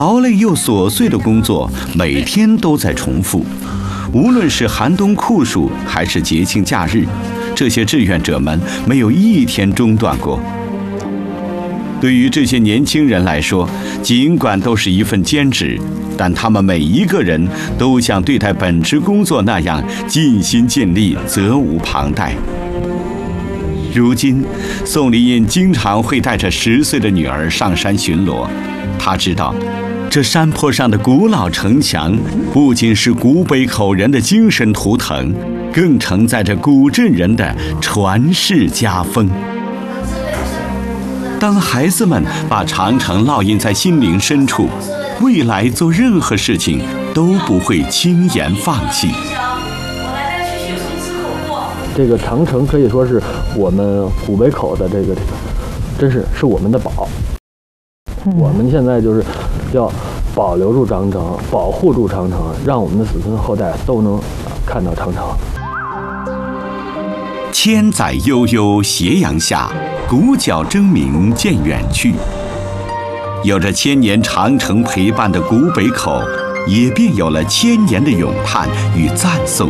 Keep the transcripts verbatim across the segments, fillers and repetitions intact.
劳累又琐碎的工作每天都在重复，无论是寒冬酷暑还是节庆假日，这些志愿者们没有一天中断过。对于这些年轻人来说，尽管都是一份兼职，但他们每一个人都像对待本职工作那样尽心尽力，责无旁贷。如今，宋丽印经常会带着十岁的女儿上山巡逻。她知道，这山坡上的古老城墙不仅是古北口人的精神图腾，更承载着古镇人的传世家风。当孩子们把长城烙印在心灵深处，未来做任何事情都不会轻言放弃。 这个长城可以说是我们古北口的这个这个，真是是我们的宝。嗯、我们现在就是要保留住长城，保护住长城，让我们的子孙后代都能看到长城。 千载悠悠斜阳下，鼓角争鸣渐远去。有着千年长城陪伴的古北口，也便有了千年的咏叹与赞颂。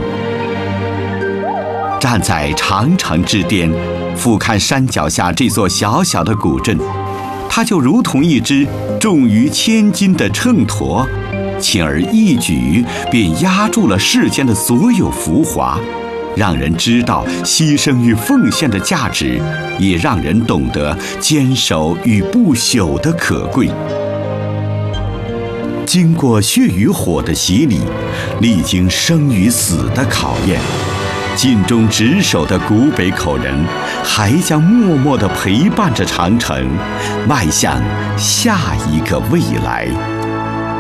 站在长城之巅，俯瞰山脚下这座小小的古镇，它就如同一只重于千斤的秤砣，轻而易举便压住了世间的所有浮华，让人知道牺牲与奉献的价值，也让人懂得坚守与不朽的可贵。经过血与火的洗礼，历经生与死的考验，尽忠职守的古北口人还将默默地陪伴着长城，迈向下一个未来。